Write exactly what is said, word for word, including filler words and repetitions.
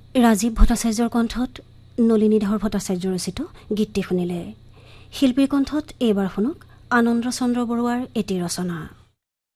ৰাজীৱ ভট্টাচাৰ্যৰ কণ্ঠত নলিনীধৰ ভট্টাচাৰ্য ৰচিত গীতটি শুনিলে। শিল্পীৰ কণ্ঠত এইবাৰ শুনক আনন্দ চন্দ্ৰ বৰুৱাৰ এটি ৰচনা।